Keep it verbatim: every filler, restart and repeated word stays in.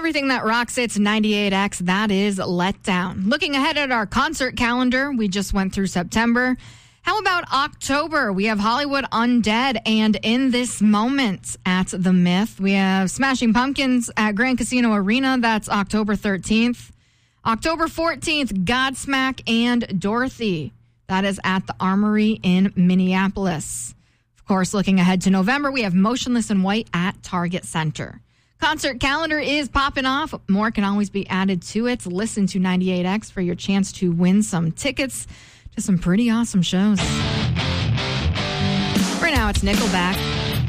everything that rocks its ninety-eight X, that is Let Down. Looking ahead at our concert calendar, we just went through September. How about October? We have Hollywood Undead, and In This Moment at The Myth. We have Smashing Pumpkins at Grand Casino Arena. That's October thirteenth. October fourteenth, Godsmack and Dorothy. That is at the Armory in Minneapolis. Of course, looking ahead to November, we have Motionless in White at Target Center. Concert calendar is popping off. More can always be added to it. Listen to ninety-eight X for your chance to win some tickets to some pretty awesome shows. Right now, it's Nickelback.